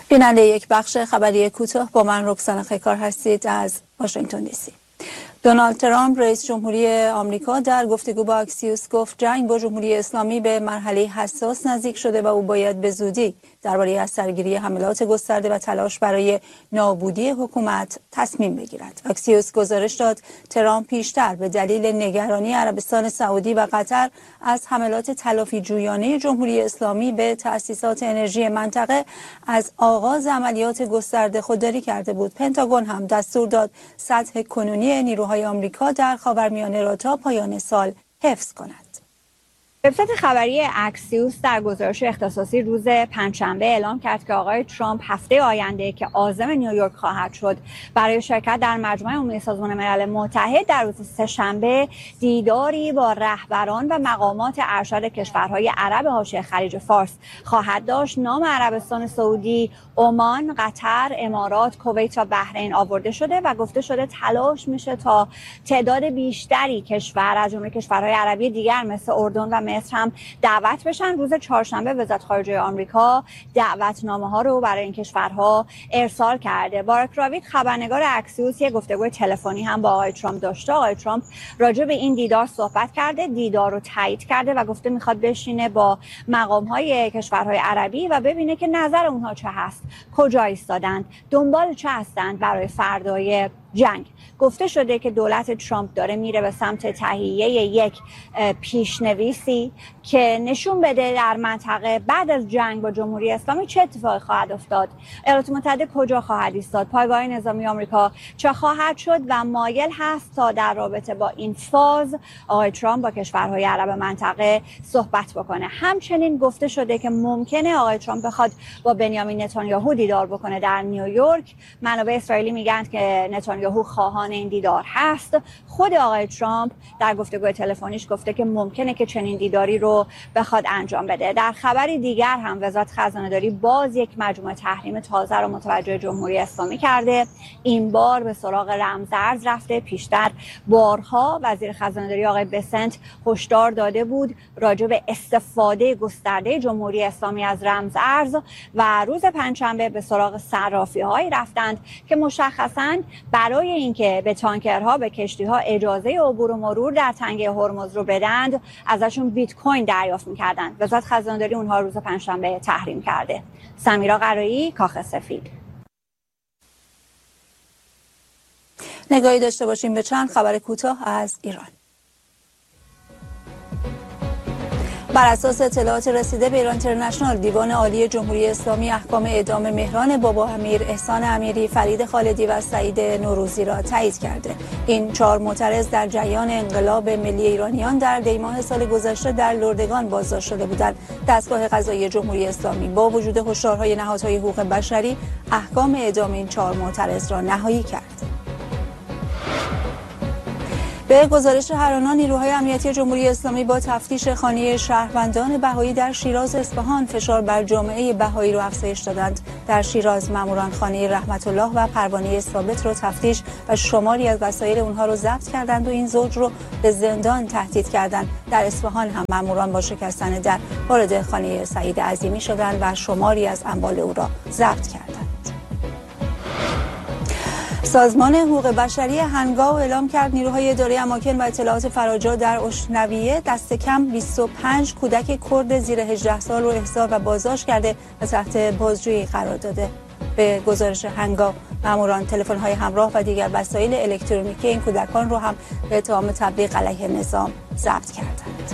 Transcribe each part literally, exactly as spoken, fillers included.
بیننده یک بخش خبری کوتاه با من رکسانا خیکار هستید از واشنگتن دی سی. دونالد ترامپ رئیس جمهوری آمریکا در گفتگو با اکسیوس گفت جنگ با جمهوری اسلامی به مرحله حساس نزدیک شده و او باید به زودی درباره از سرگیری حملات گسترده و تلاش برای نابودی حکومت تصمیم بگیرد. اکسیوس گزارش داد ترامپ پیشتر به دلیل نگرانی عربستان سعودی و قطر از حملات تلافی جویانه جمهوری اسلامی به تأسیسات انرژی منطقه از آغاز عملیات گسترده خودداری کرده بود. پنتاگون هم دستور داد سطح کنونی نیروهای آمریکا در خاورمیانه را تا پایان سال حفظ کند. وبسایت خبری اکسیوس در گزارش اختصاصی روز پنجشنبه اعلام کرد که آقای ترامپ هفته آینده که عازم نیویورک خواهد شد برای شرکت در مجمع عمومی سازمان ملل متحد در روز سه‌شنبه دیداری با رهبران و مقامات ارشد کشورهای عرب حاشیه خلیج فارس خواهد داشت. نام عربستان سعودی، عمان، قطر، امارات، کویت و بحرین آورده شده و گفته شده تلاش میشه تا تعداد بیشتری کشور از جمله کشورهای عربی دیگر مثل اردن و مصر هم دعوت بشن. روز چهارشنبه وزارت خارجه آمریکا دعوتنامه ها رو برای این کشورها ارسال کرده. بارک راویک خبرنگار اکسیوس یک گفتگوی تلفنی هم با آقای ترامپ داشته. آقای ترامپ راجع به این دیدار صحبت کرده، دیدار رو تایید کرده و گفته میخواد بشینه با مقام های کشورهای عربی و ببینه که نظر اونها چه هست، کجا ایستادند، دنبال چه هستند برای فردای جنگ. گفته شده که دولت ترامپ داره میره به سمت تهیه یک پیشنویسی که نشون بده در منطقه بعد از جنگ با جمهوری اسلامی چه اتفاقی خواهد افتاد، ایالات متحده کجا خواهد ایستاد، پایگاه نظامی آمریکا چه خواهد شد و مایل هست تا در رابطه با این فاز آقای ترامپ با کشورهای عرب منطقه صحبت بکنه. همچنین گفته شده که ممکنه آقای ترامپ بخواد با بنیامین نتانیاهو دیدار بکنه در نیویورک. منابع اسرائیلی میگن که نتانیاهو خواهان این دیدار هست. خود آقای ترامپ در گفتگوی تلفنیش گفته که ممکنه که چنین دیداری رو بخواد انجام بده. در خبری دیگر هم وزارت خزانه‌داری باز یک مجموعه تحریم تازه رو متوجه جمهوری اسلامی کرده. این بار به سراغ رمزارز رفته. پیشتر بارها وزیر خزانه‌داری آقای بسنت هشدار داده بود راجع به استفاده گسترده جمهوری اسلامی از رمزارز و روز پنجشنبه به سراغ صرافی‌هایی رفتند که مشخصاً برای اینکه به تانکرها به کشتی‌ها اجازه عبور و مرور در تنگه هرمز رو بدند ازشون بیت کوین دریافت می‌کردند. وزارت خزانه‌داری اونها روز پنجشنبه تحریم کرده. سمیرا قرایی، کاخ سفید. نگاهی داشته باشیم به چند خبر کوتاه از ایران. بر اساس اطلاعات رسیده به ایران اینترنشنال، دیوان عالی جمهوری اسلامی احکام اعدام مهران بابا امیر، احسان امیری، فرید خالدی و سعید نوروزی را تایید کرده. این چهار معترض در جریان انقلاب ملی ایرانیان در دی‌ماه سال گذشته در لردگان بازداشت شده بودند. دستگاه قضایی جمهوری اسلامی با وجود هشدارهای نهادهای حقوق بشری احکام اعدام این چهار معترض را نهایی کرد. به گزارش هرانا، نیروهای امنیتی جمهوری اسلامی با تفتیش خانه شهروندان بهایی در شیراز اصفهان فشار بر جامعه بهایی را افزایش دادند. در شیراز ماموران خانه رحمت الله و پروانه ثابت را تفتیش و شماری از وسایل اونها را ضبط کردند و این زوج رو به زندان تهدید کردند. در اصفهان هم ماموران با شکستن در وارد خانه سعید عظیمی شدند و شماری از اموال او را ضبط کردند. سازمان حقوق بشری هنگاو اعلام کرد نیروهای اداره اماکن و اطلاعات فراجا در اشنویه دست کم بیست و پنج کودک کرد زیر هجده سال رو احضار و بازداشت کرده و تحت بازجویی قرار داده. به گزارش هنگاو، ماموران تلفن‌های همراه و دیگر وسایل الکترونیکی این کودکان رو هم به اتهام تبلیغ علیه نظام ضبط کردند.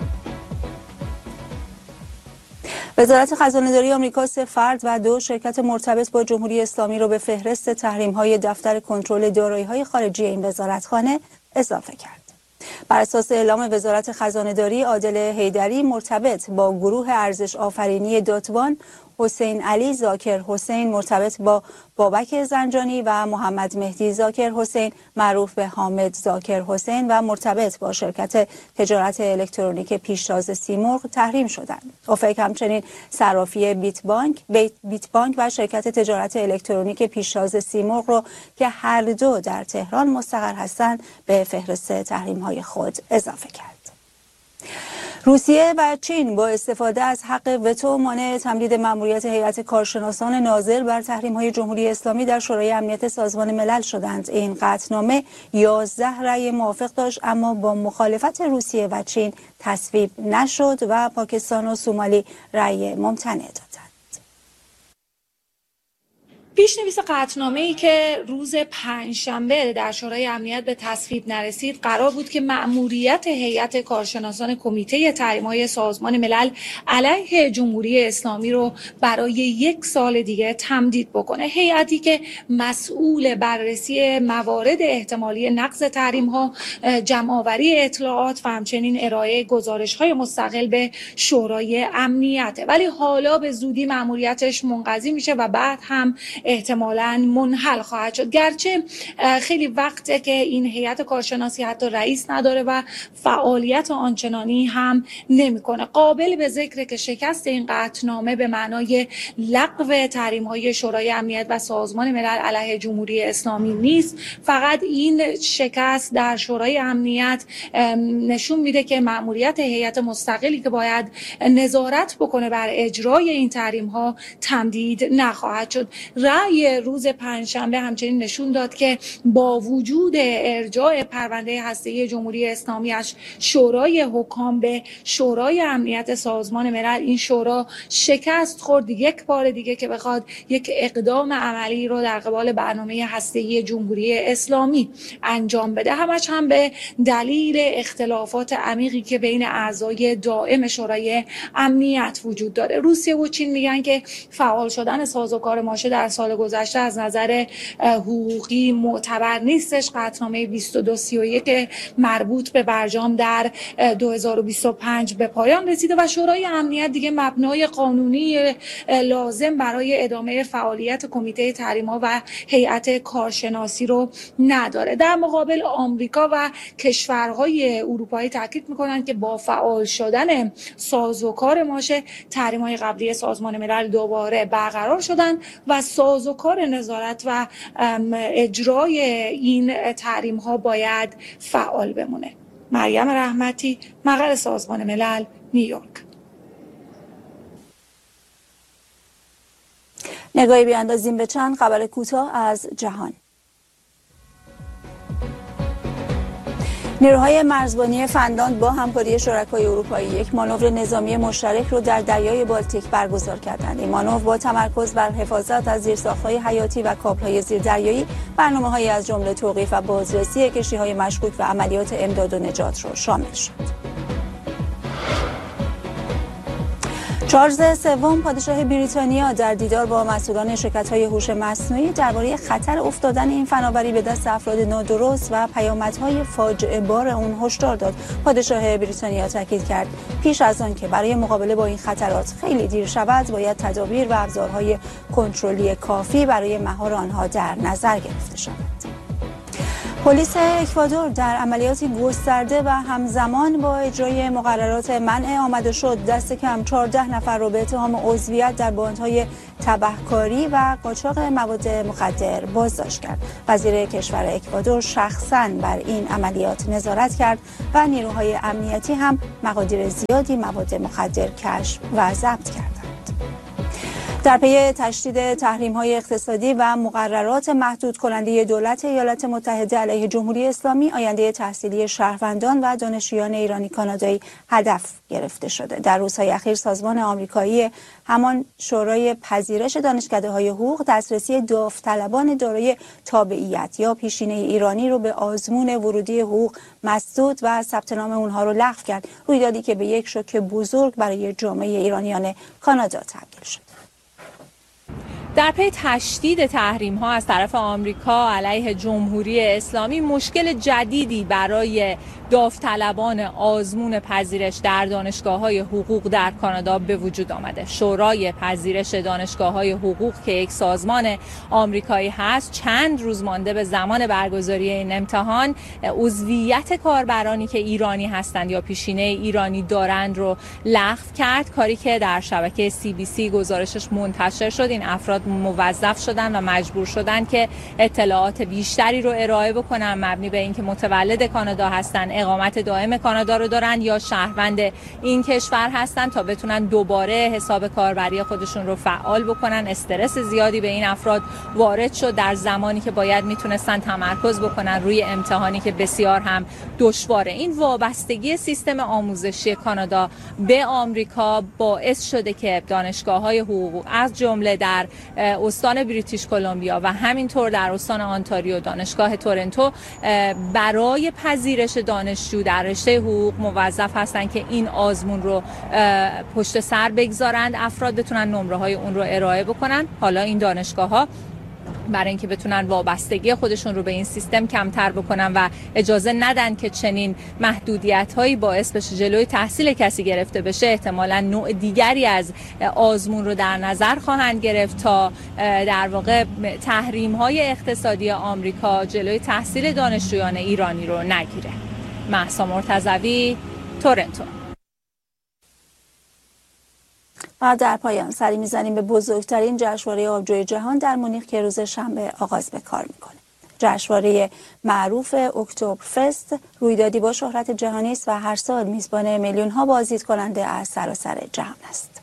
وزارت خزانه‌داری آمریکا سه فرد و دو شرکت مرتبط با جمهوری اسلامی را به فهرست تحریم‌های دفتر کنترل دارایی‌های خارجی این وزارتخانه اضافه کرد. بر اساس اعلام وزارت خزانه‌داری، عادل حیدری مرتبط با گروه ارزش آفرینی داتوان، حسین علی زاکر حسین مرتبط با بابک زنجانی و محمد مهدی زاکر حسین معروف به حامد زاکر حسین و مرتبط با شرکت تجارت الکترونیک پیشتاز سیمرغ تحریم شدند. اوفک همچنین صرافی بیت بانک، بیت, بیت بانک و شرکت تجارت الکترونیک پیشتاز سیمرغ را که هر دو در تهران مستقر هستند به فهرست تحریم‌های خود اضافه کرد. روسیه و چین با استفاده از حق وتو مانع تمدید مأموریت هیئت کارشناسان ناظر بر تحریم‌های جمهوری اسلامی در شورای امنیت سازمان ملل شدند. این قطعنامه یازده رأی موافق داشت اما با مخالفت روسیه و چین تصویب نشد و پاکستان و سومالی رأی ممتنع دادند. پیشنویس قطعنامه‌ای که روز پنجشنبه در شورای امنیت به تصویب نرسید قرار بود که مأموریت هیئت کارشناسان کمیته تحریم‌های سازمان ملل علیه جمهوری اسلامی رو برای یک سال دیگه تمدید بکنه. هیئتی که مسئول بررسی موارد احتمالی نقض تحریم‌ها، جمع‌آوری اطلاعات و همچنین ارائه گزارش‌های مستقل به شورای امنیت، ولی حالا به زودی مأموریتش منقضی میشه و بعد هم احتمالاً منحل خواهد شد. گرچه خیلی وقته که این هیئت کارشناسی حتی رئیس نداره و فعالیت آنچنانی هم نمیکنه. قابل به ذکره که شکست این قطعنامه به معنای لغو تحریم‌های شورای امنیت و سازمان ملل علیه جمهوری اسلامی نیست. فقط این شکست در شورای امنیت نشون میده که مأموریت هیئت مستقلی که باید نظارت بکنه بر اجرای این تحریم‌ها تمدید نخواهد شد. رأی روز پنجشنبه همچنین نشون داد که با وجود ارجاع پرونده هسته‌ای جمهوری اسلامی از شورای حکام به شورای امنیت سازمان ملل، این شورا شکست خورد یک بار دیگه که بخواد یک اقدام عملی رو در قبال برنامه هسته‌ای جمهوری اسلامی انجام بده. همش هم به دلیل اختلافات عمیقی که بین اعضای دائم شورای امنیت وجود داره. روسیه و چین میگن که فعال شدن سازوکار ماشه در سال گذشته از نظر حقوقی معتبر نیستش. قطعنامه بیست و دو سی و یک مربوط به برجام در دو هزار و بیست و پنج به پایان رسیده و شورای امنیت دیگه مبنای قانونی لازم برای ادامه فعالیت کمیته تحریم‌ها و هیئت کارشناسی رو نداره. در مقابل آمریکا و کشورهای اروپایی تاکید میکنن که با فعال شدن سازوکار ماشه تحریم‌های قبلی سازمان ملل دوباره برقرار شدن و سازوکار نظارت و اجرای این تحریم ها باید فعال بمونه. مریم رحمتی، مقر سازمان ملل، نیویورک. نگاهی بیاندازیم به چند خبر کوتاه از جهان. نیروهای مرزبانی فنلاند با همکاری شرکای اروپایی یک مانور نظامی مشترک رو در دریای بالتیک برگزار کردند. این مانور با تمرکز بر حفاظت از زیرساخت‌های حیاتی و کابل‌های زیردریایی، برنامه‌هایی از جمله توقیف و بازرسی کشتی‌های مشکوک و عملیات امداد و نجات را شامل شد. چارلز سوم پادشاه بریتانیا در دیدار با مسئولان شرکت‌های هوش مصنوعی درباره خطر افتادن این فناوری به دست افراد نادرست و پیامدهای فاجعه بار اون هشدار داد. پادشاه بریتانیا تاکید کرد پیش از آن که برای مقابله با این خطرات خیلی دیر شود، باید تدابیر و ابزارهای کنترلی کافی برای مهار آنها در نظر گرفته شود. پلیس اکوادور در عملیاتی گسترده و همزمان با اجرای مقررات منع آمد و شد دست کم چهارده نفر را به اتهام عضویت در باندهای تبهکاری و قاچاق مواد مخدر بازداشت کرد. وزیر کشور اکوادور شخصاً بر این عملیات نظارت کرد و نیروهای امنیتی هم مقادیر زیادی مواد مخدر کشف و ضبط کردند. در پی تشدید تحریم‌های اقتصادی و مقررات محدود کننده دولت ایالات متحده علیه جمهوری اسلامی، آینده تحصیلی شهروندان و دانشجویان ایرانی کانادایی هدف گرفته شده. در روزهای اخیر سازمان آمریکایی همان شورای پذیرش دانشکده‌های حقوق دسترسی داوطلبان دارای تابعیت یا پیشینه ایرانی رو به آزمون ورودی حقوق مسدود و ثبت نام اونها رو لغو کرد. رویدادی که به یک شوک بزرگ برای جامعه ایرانیان کانادا تبدیل شد. در پی تشدید تحریم ها از طرف آمریکا علیه جمهوری اسلامی، مشکل جدیدی برای داوطلبان آزمون پذیرش در دانشگاه‌های حقوق در کانادا به وجود آمده. شورای پذیرش دانشگاه‌های حقوق که یک سازمان آمریکایی هست، چند روز مانده به زمان برگزاری این امتحان، عضویت کاربرانی که ایرانی هستند یا پیشینه ایرانی دارند رو لغو کرد، کاری که در شبکه سی بی سی گزارشش منتشر شد. این افراد افراد موظف شدن و مجبور شدن که اطلاعات بیشتری رو ارائه بکنن مبنی به اینکه متولد کانادا هستن، اقامت دائم کانادا رو دارن یا شهروند این کشور هستن تا بتونن دوباره حساب کاربری خودشون رو فعال بکنن. استرس زیادی به این افراد وارد شد در زمانی که باید میتونستن تمرکز بکنن روی امتحانی که بسیار هم دشواره. این وابستگی سیستم آموزشی کانادا به آمریکا باعث شده که دانشگاه‌های حقوق از جمله در استان بریتیش کلمبیا و همینطور در استان آنتاریو دانشگاه تورنتو برای پذیرش دانشجو در رشته حقوق موظف هستند که این آزمون رو پشت سر بگذارند، افراد بتونن نمره‌های اون رو ارائه بکنن. حالا این دانشگاه‌ها برای اینکه بتونن وابستگی خودشون رو به این سیستم کمتر بکنن و اجازه ندن که چنین محدودیت‌هایی باعث بشه جلوی تحصیل کسی گرفته بشه، احتمالاً نوع دیگری از آزمون رو در نظر خواهند گرفت تا در واقع تحریم‌های اقتصادی آمریکا جلوی تحصیل دانشجویان ایرانی رو نگیره. مهسا مرتضوی، تورنتو. و در پایان سری میزنیم به بزرگترین جشنواره آبجوی جهان در مونیخ که روز شنبه آغاز به کار میکنه. جشنواره معروف اکتبر فست رویدادی با شهرت جهانی است و هر سال میزبان میلیون ها بازدید کننده از سراسر جهان است.